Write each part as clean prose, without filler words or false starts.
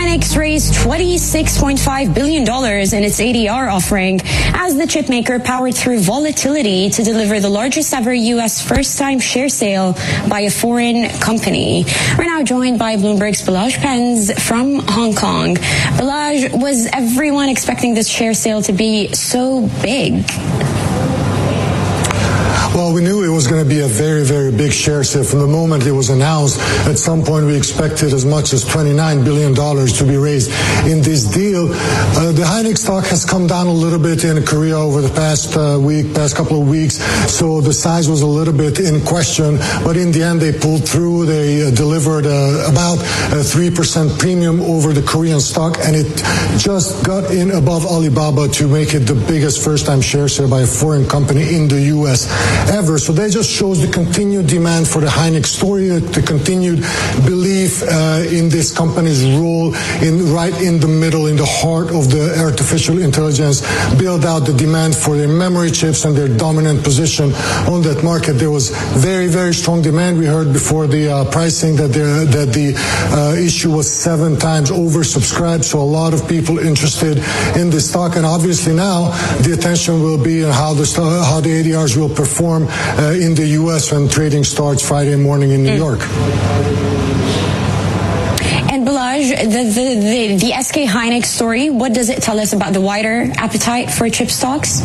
Hynix raised $26.5 billion in its ADR offering as the chipmaker powered through volatility to deliver the largest ever U.S. first-time share sale by a foreign company. We're now joined by Bloomberg's Balazs Penz from Hong Kong. Balazs, was everyone expecting this share sale to be so big? Well, we knew it was going to be a very, very big share sale. From the moment it was announced, at some point we expected as much as $29 billion to be raised in this deal. The Hynix stock has come down a little bit in Korea over the past couple of weeks, so the size was a little bit in question. But in the end, they pulled through. They delivered about a 3% premium over the Korean stock, and it just got in above Alibaba to make it the biggest first-time share sale by a foreign company in the U.S. ever. So that just shows the continued demand for the Hynix story, the continued belief in this company's role right in the middle, in the heart of the artificial intelligence build out, the demand for their memory chips and their dominant position on that market. There was very, very strong demand. We heard before the pricing that the issue was 7 times oversubscribed, so a lot of people interested in this stock. And obviously now the attention will be on how the ADRs will perform in the U.S. when trading starts Friday morning in New York. And Balazs, the SK Hynix story, what does it tell us about the wider appetite for chip stocks?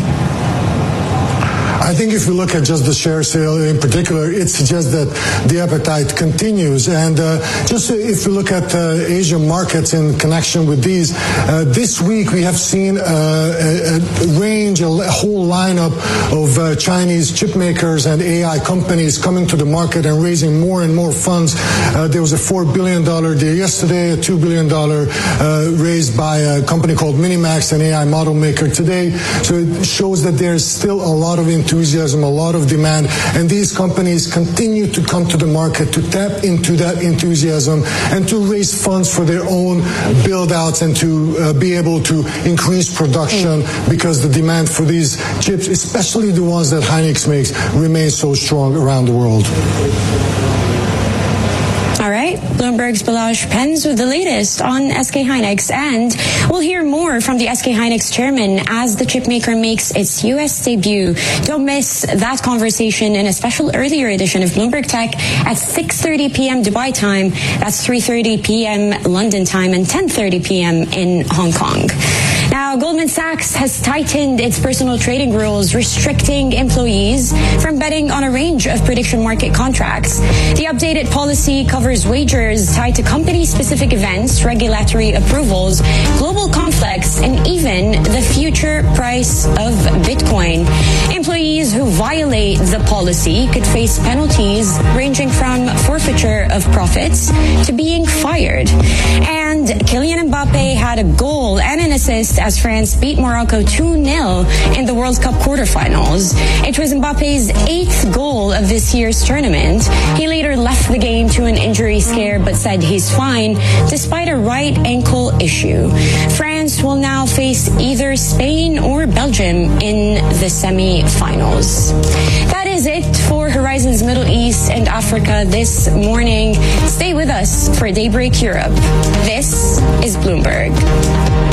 I think if we look at just the share sale in particular, it suggests that the appetite continues. And just if we look at Asian markets in connection with these, this week we have seen a range, a whole lineup of Chinese chip makers and AI companies coming to the market and raising more and more funds. There was a $4 billion deal yesterday, a $2 billion raised by a company called Minimax, an AI model maker today. So it shows that there's still a lot of enthusiasm, a lot of demand, and these companies continue to come to the market to tap into that enthusiasm and to raise funds for their own build-outs and to be able to increase production because the demand for these chips, especially the ones that Hynix makes, remains so strong around the world. All right, Bloomberg's Balazs Penz with the latest on SK Hynix, and we'll hear more from the SK Hynix chairman as the chipmaker makes its U.S. debut. Don't miss that conversation in a special earlier edition of Bloomberg Tech at 6:30 p.m. Dubai time. That's 3:30 p.m. London time and 10:30 p.m. in Hong Kong. Now, Goldman Sachs has tightened its personal trading rules, restricting employees from betting on a range of prediction market contracts. The updated policy covers wagers tied to company-specific events, regulatory approvals, global conflicts, and even the future price of Bitcoin. Employees who violate the policy could face penalties ranging from forfeiture of profits to being fired. And Kylian Mbappe had a goal and an assist as France beat Morocco 2-0 in the World Cup quarterfinals. It was Mbappe's 8th goal of this year's tournament. He later left the game to an injury scare but said he's fine despite a right ankle issue. France will now face either Spain or Belgium in the semi-finals. That is it for Horizon's Middle East and Africa this morning. Stay with us for Daybreak Europe. This is Bloomberg.